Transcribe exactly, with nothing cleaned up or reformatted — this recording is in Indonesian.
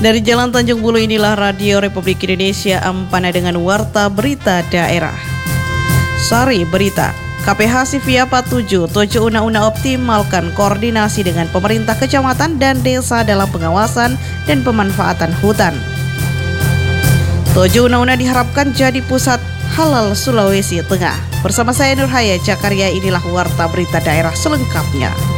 Dari Jalan Tanjung Bulu inilah Radio Republik Indonesia Ampana dengan Warta Berita Daerah. Sari Berita, K P H Sivia empat puluh tujuh, tujuh Una-Una optimalkan koordinasi dengan pemerintah kecamatan dan desa dalam pengawasan dan pemanfaatan hutan. tujuh Una-Una diharapkan jadi pusat halal Sulawesi Tengah. Bersama saya Nur Haya Jakarya, inilah Warta Berita Daerah selengkapnya.